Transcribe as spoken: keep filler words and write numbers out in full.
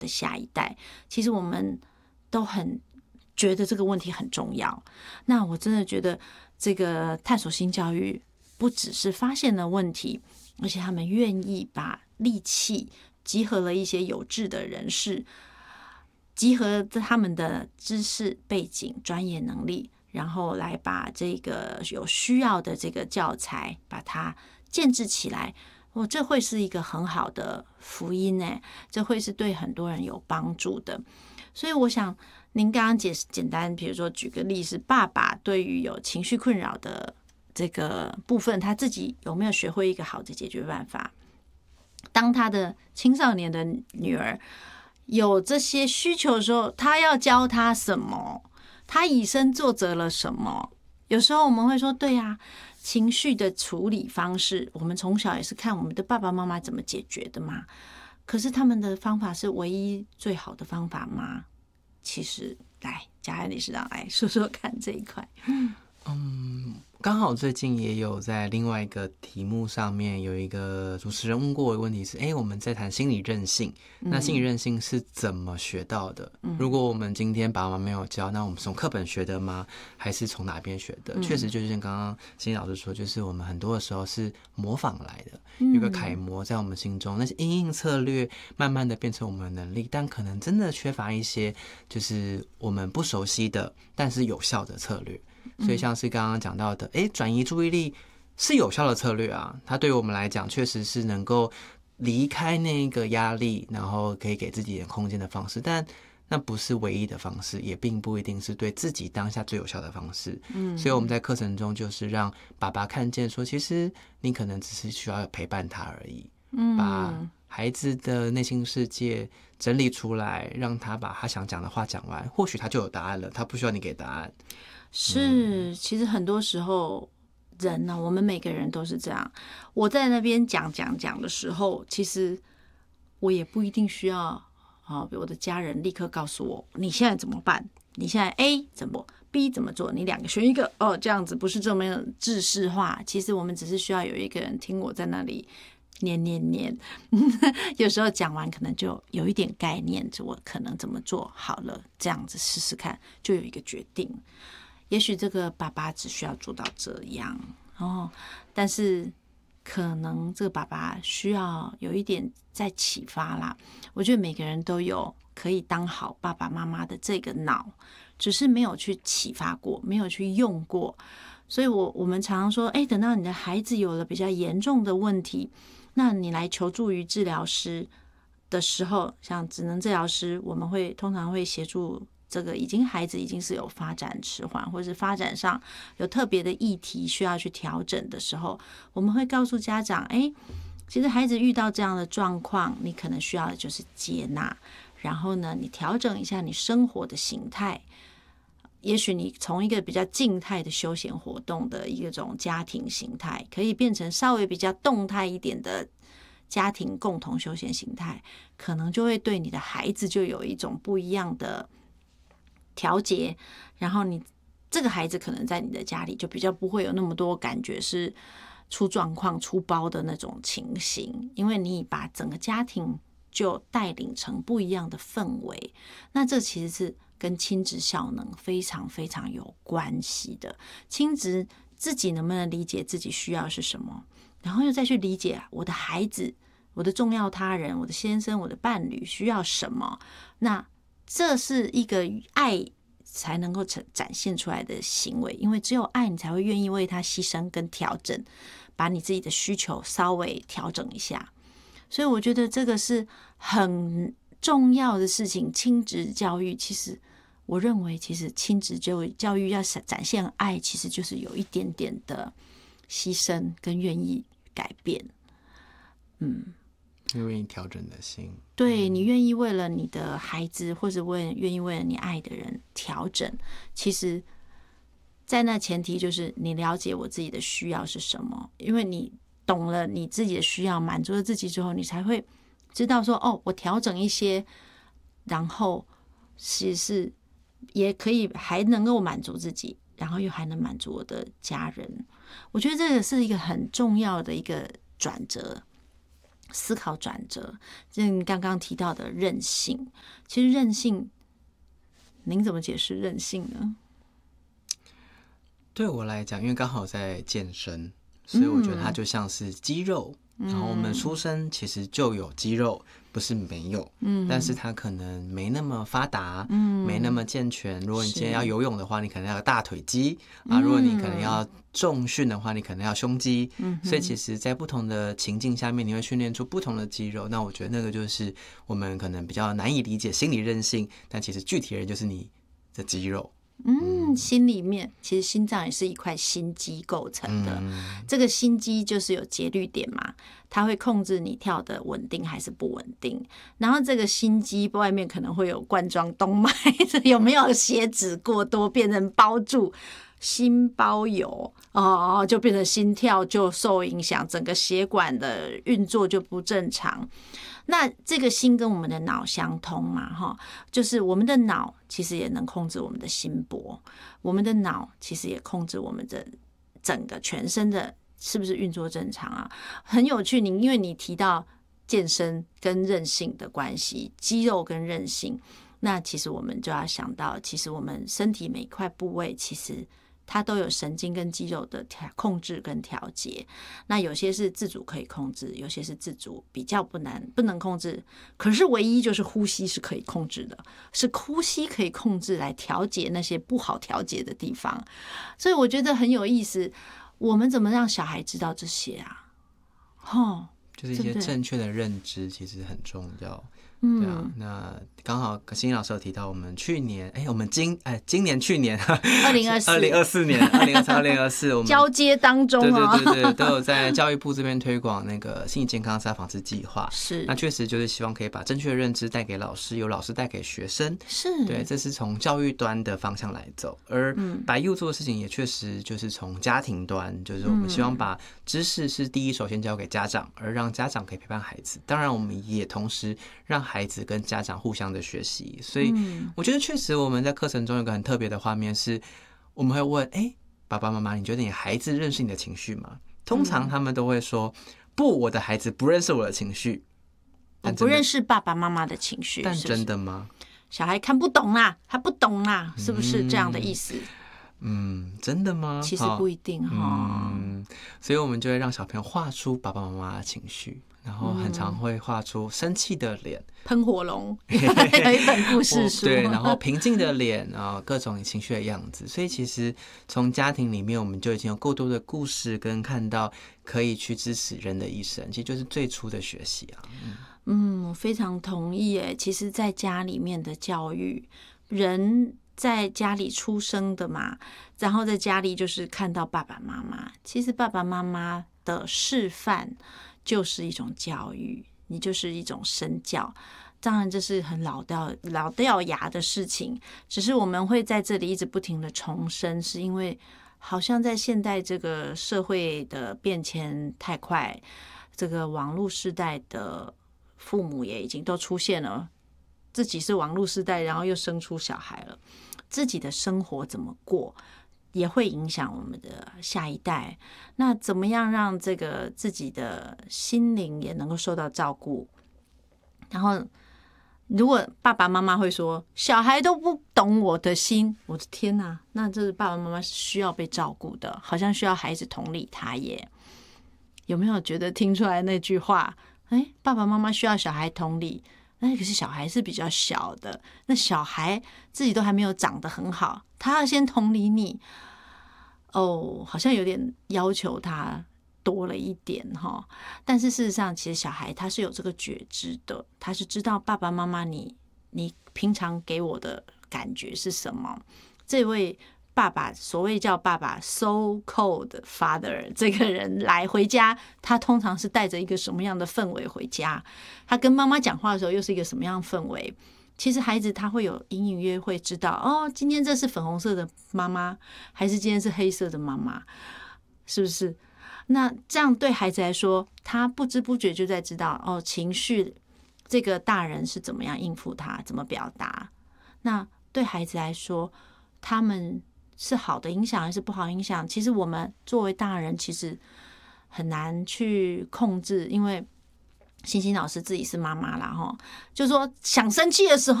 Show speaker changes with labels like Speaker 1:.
Speaker 1: 的下一代，其实我们都很觉得这个问题很重要。那我真的觉得这个探索性教育不只是发现了问题，而且他们愿意把力气集合了一些有志的人士，集合他们的知识背景、专业能力，然后来把这个有需要的这个教材把它建制起来。哦，这会是一个很好的福音呢，这会是对很多人有帮助的。所以我想您刚刚简简单，比如说举个例，是爸爸对于有情绪困扰的这个部分，他自己有没有学会一个好的解决办法？当他的青少年的女儿有这些需求的时候，他要教他什么？他以身作则了什么？有时候我们会说，对啊，情绪的处理方式，我们从小也是看我们的爸爸妈妈怎么解决的嘛。可是他们的方法是唯一最好的方法吗？其实，来，嘉安理事长来说说看这一块。
Speaker 2: 嗯，刚好最近也有在另外一个题目上面有一个主持人问过我的问题是：哎，我们在谈心理韧性，那心理韧性是怎么学到的？嗯、如果我们今天爸妈没有教，那我们从课本学的吗？还是从哪边学的？嗯、确实，就是像刚刚心理老师说，就是我们很多的时候是模仿来的，有个楷模在我们心中，那些因应策略慢慢的变成我们的能力，但可能真的缺乏一些就是我们不熟悉的但是有效的策略。所以像是刚刚讲到的，哎，转移注意力是有效的策略啊，它对于我们来讲确实是能够离开那个压力，然后可以给自己一点空间的方式，但那不是唯一的方式，也并不一定是对自己当下最有效的方式。嗯，所以我们在课程中就是让爸爸看见说，其实你可能只是需要陪伴他而已，嗯，把孩子的内心世界整理出来，让他把他想讲的话讲完，或许他就有答案了，他不需要你给答案。
Speaker 1: 是，其实很多时候人呢、啊，我们每个人都是这样。我在那边讲讲讲的时候，其实我也不一定需要啊，我的家人立刻告诉我你现在怎么办？你现在 A 怎么 B 怎么做？你两个选一个哦，这样子不是这么制式化。其实我们只是需要有一个人听我在那里念念念，有时候讲完可能就有一点概念，我可能怎么做好了，这样子试试看，就有一个决定。也许这个爸爸只需要做到这样哦，但是可能这个爸爸需要有一点再启发啦。我觉得每个人都有可以当好爸爸妈妈的这个脑，只是没有去启发过，没有去用过。所以我我们常常说，哎，等到你的孩子有了比较严重的问题，那你来求助于治疗师的时候，像职能治疗师，我们会通常会协助这个已经孩子已经是有发展迟缓，或者是发展上有特别的议题需要去调整的时候，我们会告诉家长，哎，其实孩子遇到这样的状况，你可能需要的就是接纳，然后呢，你调整一下你生活的形态。也许你从一个比较静态的休闲活动的一种家庭形态，可以变成稍微比较动态一点的家庭共同休闲形态，可能就会对你的孩子就有一种不一样的调节，然后你这个孩子可能在你的家里就比较不会有那么多感觉是出状况出包的那种情形，因为你把整个家庭就带领成不一样的氛围，那这其实是跟亲职效能非常非常有关系的。亲职自己能不能理解自己需要是什么，然后又再去理解我的孩子、我的重要他人、我的先生、我的伴侣需要什么，那这是一个爱才能够展现出来的行为，因为只有爱你才会愿意为他牺牲跟调整，把你自己的需求稍微调整一下。所以我觉得这个是很重要的事情。亲职教育其实我认为其实亲职教育要展现爱，其实就是有一点点的牺牲跟愿意改变。嗯，
Speaker 2: 愿意调整的心，
Speaker 1: 对，你愿意为了你的孩子，或者为愿意为了你爱的人调整，其实在那前提就是你了解我自己的需要是什么，因为你懂了你自己的需要，满足了自己之后，你才会知道说，哦，我调整一些，然后其实是也可以还能够满足自己，然后又还能满足我的家人。我觉得这个是一个很重要的一个转折。 思考转折，就你刚刚提到的韧性，其实韧性，您怎么解释韧性呢？
Speaker 2: 对我来讲，因为刚好在健身，所以我觉得它就像是肌肉。嗯、然后我们出生其实就有肌肉，不是没有，嗯，但是它可能没那么发达，嗯，没那么健全。如果你今天要游泳的话，你可能要有大腿肌啊；如果你可能要重训的话，你可能要胸肌。嗯，所以其实，在不同的情境下面，你会训练出不同的肌肉。那我觉得那个就是我们可能比较难以理解心理韧性，但其实具体的人就是你的肌肉。
Speaker 1: 嗯，心里面其实心脏也是一块心肌构成的，嗯、这个心肌就是有节律点嘛，它会控制你跳的稳定还是不稳定。然后这个心肌外面可能会有冠状动脉，有没有血脂过多变成包住？心包油哦，就变成心跳就受影响，整个血管的运作就不正常。那这个心跟我们的脑相通嘛，哈，就是我们的脑其实也能控制我们的心搏，我们的脑其实也控制我们的整个全身的是不是运作正常啊？很有趣，你因为你提到健身跟韧性的关系，肌肉跟韧性，那其实我们就要想到，其实我们身体每一块部位其实它都有神经跟肌肉的控制跟调节，那有些是自主可以控制，有些是自主比较不难不能控制。可是唯一就是呼吸是可以控制的，是呼吸可以控制来调节那些不好调节的地方。所以我觉得很有意思，我们怎么让小孩知道这些啊？哦，
Speaker 2: 就是一些正确的认知其实很重要。嗯，对啊，那刚好欣怡老师有提到，我们去年，哎，我们今哎今年去年，
Speaker 1: 二零二四，
Speaker 2: 二零二四年，二零二三、二零二四，我们
Speaker 1: 交接当中
Speaker 2: 啊，对对对对，都有在教育部这边推广那个心理健康自杀防治计划。
Speaker 1: 是，
Speaker 2: 那确实就是希望可以把正确的认知带给老师，由老师带给学生。
Speaker 1: 是，
Speaker 2: 对，这是从教育端的方向来走，而白幼做的事情也确实就是从家庭端，就是我们希望把知识是第一首先交给家长，而让家长可以陪伴孩子。当然，我们也同时让孩子跟家长互相的学习，所以我觉得确实我们在课程中有个很特别的画面是，我们会问：哎，爸爸妈妈，你觉得你孩子认识你的情绪吗？通常他们都会说：不，我的孩子不认识我的情绪。
Speaker 1: 我不认识爸爸妈妈的情绪，
Speaker 2: 但真的吗？
Speaker 1: 小孩看不懂啦，他不懂啦，是不是这样的意思？
Speaker 2: 嗯，真的吗？
Speaker 1: 其实不一定哈。
Speaker 2: 嗯，所以我们就会让小朋友画出爸爸妈妈的情绪。然后很常会画出生气的脸，
Speaker 1: 喷火龙，有一本故事书，
Speaker 2: 对，然后平静的脸啊，各种情绪的样子。所以其实从家庭里面，我们就已经有够多的故事跟看到可以去支持人的一生，其实就是最初的学习啊。
Speaker 1: 嗯, 嗯我非常同意诶。其实，在家里面的教育，人在家里出生的嘛，然后在家里就是看到爸爸妈妈，其实爸爸妈妈的示范就是一种教育，你就是一种身教。当然这是很老掉老掉牙的事情，只是我们会在这里一直不停的重申，是因为好像在现代这个社会的变迁太快，这个网络时代的父母也已经都出现了，自己是网络时代，然后又生出小孩了，自己的生活怎么过也会影响我们的下一代。那怎么样让这个自己的心灵也能够受到照顾？然后如果爸爸妈妈会说小孩都不懂我的心，我的天哪，那这是爸爸妈妈是需要被照顾的，好像需要孩子同理他耶。有没有觉得听出来那句话？哎，爸爸妈妈需要小孩同理，那可是小孩是比较小的，那小孩自己都还没有长得很好，他要先同理你，哦，好像有点要求他多了一点哈。但是事实上，其实小孩他是有这个觉知的，他是知道爸爸妈妈你你平常给我的感觉是什么。这位爸爸，所谓叫爸爸 so called father 这个人来回家，他通常是带着一个什么样的氛围回家？他跟妈妈讲话的时候又是一个什么样的氛围？其实孩子他会有隐隐约会知道，哦，今天这是粉红色的妈妈，还是今天是黑色的妈妈，是不是？那这样对孩子来说，他不知不觉就在知道，哦，情绪这个大人是怎么样应付他，怎么表达。那对孩子来说，他们是好的影响还是不好影响？其实我们作为大人，其实很难去控制，因为星星老师自己是妈妈啦哈，就说想生气的时候。